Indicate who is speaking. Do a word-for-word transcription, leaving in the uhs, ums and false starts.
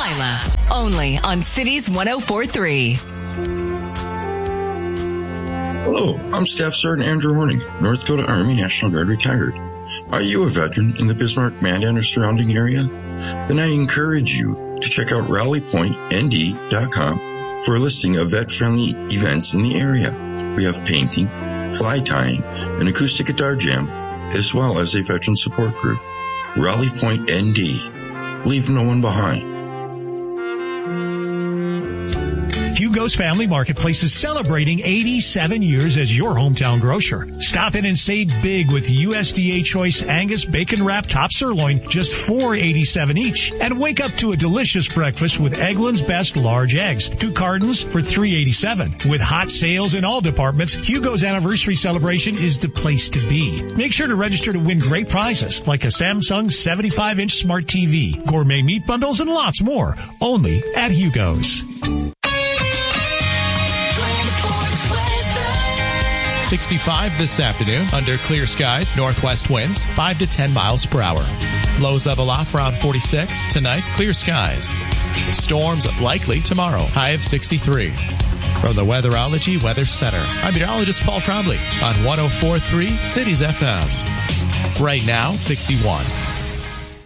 Speaker 1: Lila, only on Cities one oh four point three.
Speaker 2: Hello, I'm Staff Sergeant Andrew Horning, North Dakota Army National Guard retired. Are you a veteran in the Bismarck, Mandan, or surrounding area? Then I encourage you to check out rally point n d dot com for a listing of vet-friendly events in the area. We have painting, fly tying, an acoustic guitar jam, as well as a veteran support group. Rally Point N D. Leave no one behind.
Speaker 3: Hugo's Family Marketplace is celebrating eighty-seven years as your hometown grocer. Stop in and save big with U S D A Choice Angus Bacon Wrap Top Sirloin, just four dollars and eighty-seven cents each. And wake up to a delicious breakfast with Eggland's Best Large Eggs, two cartons for three dollars and eighty-seven cents. With hot sales in all departments, Hugo's anniversary celebration is the place to be. Make sure to register to win great prizes like a Samsung seventy-five inch smart T V, gourmet meat bundles, and lots more. Only at Hugo's.
Speaker 4: sixty-five this afternoon under clear skies, northwest winds five to ten miles per hour. Lows level off around forty-six. Tonight, clear skies. Storms likely tomorrow, high of sixty-three. From the Weatherology Weather Center, I'm meteorologist Paul Trombley on one oh four point three Cities F M. Right now, sixty-one.